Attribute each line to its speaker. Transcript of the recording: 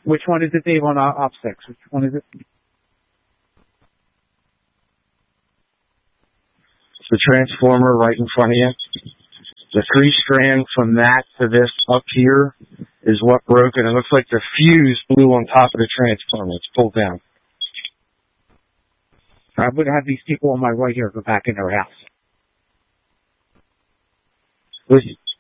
Speaker 1: Which one is it, Dave, on op 6? Which one is it?
Speaker 2: The transformer right in front of you. The 3-strand from that to this up here is what broke, and it looks like the fuse blew on top of the transformer. It's pulled down.
Speaker 1: I would have these people on my right here go back in their house.